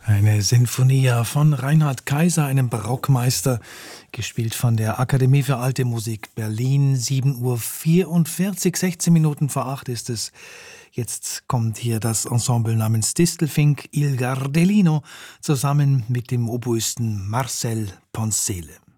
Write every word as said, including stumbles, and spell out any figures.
Eine Sinfonia von Reinhard Kaiser, einem Barockmeister, gespielt von der Akademie für Alte Musik Berlin. sieben Uhr vierundvierzig, sechzehn Minuten vor acht ist es. Jetzt kommt hier das Ensemble namens Distelfink Il Gardellino zusammen mit dem Oboisten Marcel Poncele.